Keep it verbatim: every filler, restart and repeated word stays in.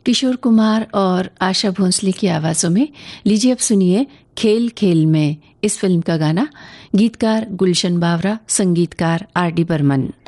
किशोर कुमार और आशा भोंसले की आवाज़ों में। लीजिए अब सुनिए खेल खेल में इस फिल्म का गाना। गीतकार गुलशन बावरा, संगीतकार आर डी बर्मन।